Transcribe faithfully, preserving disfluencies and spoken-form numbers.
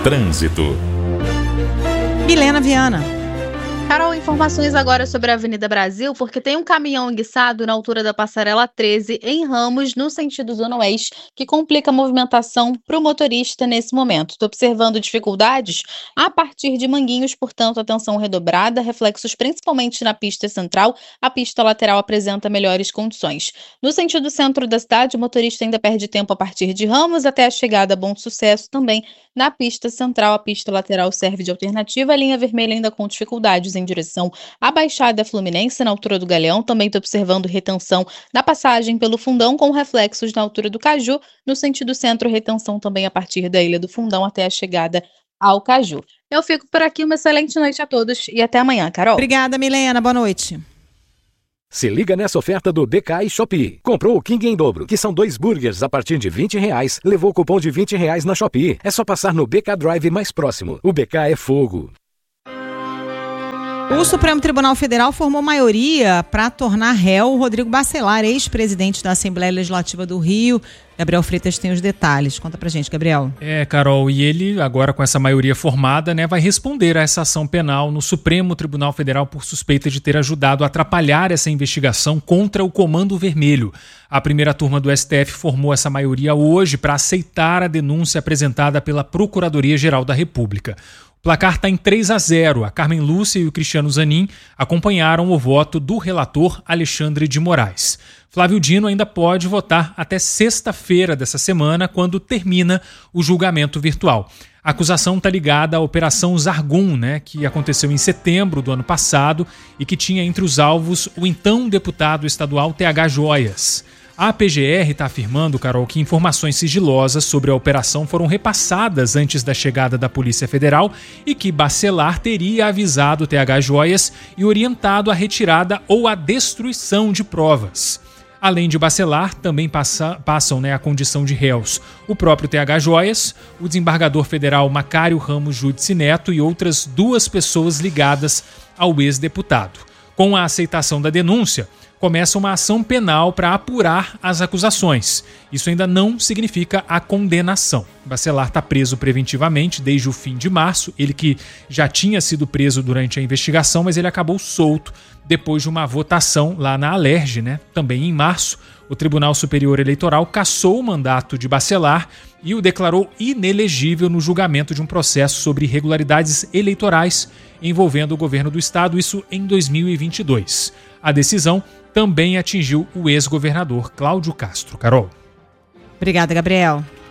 Trânsito. Milena Viana. Carol, informações agora sobre a Avenida Brasil, porque tem um caminhão enguiçado na altura da Passarela treze, em Ramos, no sentido Zona Oeste, que complica a movimentação para o motorista nesse momento. Estou observando dificuldades a partir de Manguinhos, portanto, atenção redobrada, reflexos principalmente na pista central. A pista lateral apresenta melhores condições. No sentido centro da cidade, o motorista ainda perde tempo a partir de Ramos até a chegada a Bom Sucesso também. Na pista central, a pista lateral serve de alternativa, a linha vermelha ainda com dificuldades em direção à Baixada Fluminense, na altura do Galeão. Também estou observando retenção na passagem pelo Fundão, com reflexos na altura do Caju. No sentido centro, retenção também a partir da Ilha do Fundão até a chegada ao Caju. Eu fico por aqui, uma excelente noite a todos e até amanhã, Carol. Obrigada, Milena. Boa noite. Se liga nessa oferta do B K e Shopee. Comprou o King em dobro, que são dois burgers a partir de vinte reais. Levou o cupom de vinte reais na Shopee. É só passar no B K Drive mais próximo. O B K é fogo. O Supremo Tribunal Federal formou maioria para tornar réu o Rodrigo Bacelar, ex-presidente da Assembleia Legislativa do Rio. Gabriel Freitas tem os detalhes. Conta pra gente, Gabriel. É, Carol, e ele, agora com essa maioria formada, né, vai responder a essa ação penal no Supremo Tribunal Federal por suspeita de ter ajudado a atrapalhar essa investigação contra o Comando Vermelho. A primeira turma do S T F formou essa maioria hoje para aceitar a denúncia apresentada pela Procuradoria-Geral da República. O placar está em três a zero. A Carmen Lúcia e o Cristiano Zanin acompanharam o voto do relator Alexandre de Moraes. Flávio Dino ainda pode votar até sexta-feira dessa semana, quando termina o julgamento virtual. A acusação está ligada à Operação Zargum, né, que aconteceu em setembro do ano passado e que tinha entre os alvos o então deputado estadual T H Joias. A P G R está afirmando, Carol, que informações sigilosas sobre a operação foram repassadas antes da chegada da Polícia Federal e que Bacelar teria avisado o T H Joias e orientado a retirada ou a destruição de provas. Além de Bacelar, também passa, passam né, a condição de réus o próprio T H Joias, o desembargador federal Macário Ramos Júdice Neto e outras duas pessoas ligadas ao ex-deputado. Com a aceitação da denúncia, começa uma ação penal para apurar as acusações. Isso ainda não significa a condenação. Bacelar está preso preventivamente desde o fim de março, ele que já tinha sido preso durante a investigação, mas ele acabou solto depois de uma votação lá na Alerj, né? Também em março, o Tribunal Superior Eleitoral cassou o mandato de Bacelar e o declarou inelegível no julgamento de um processo sobre irregularidades eleitorais envolvendo o governo do estado, isso em dois mil e vinte e dois. A decisão também atingiu o ex-governador Cláudio Castro. Carol. Obrigada, Gabriel.